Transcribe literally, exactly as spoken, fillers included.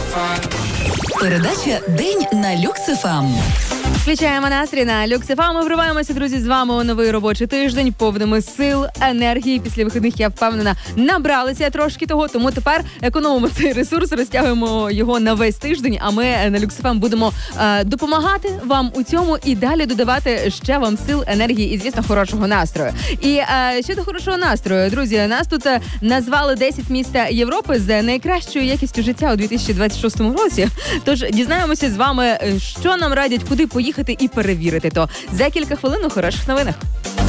Передача «День на Люкс еф ем». Включаємо настрій на Люкс еф ем. Ми вриваємося, друзі, з вами у новий робочий тиждень, повними сил, енергії. Після вихідних, я впевнена, набралися трошки того, тому тепер економимо цей ресурс, розтягуємо його на весь тиждень, а ми на Люкс еф ем будемо е, допомагати вам у цьому і далі додавати ще вам сил, енергії і, звісно, хорошого настрою. І е, щодо хорошого настрою, друзі, нас тут е, назвали десять міст Європи з найкращою якістю життя у дві тисячі двадцять шостому році. Тож дізнаємося з вами, що нам радять, куди поїхати і перевірити то. За кілька хвилин у хороших новинах.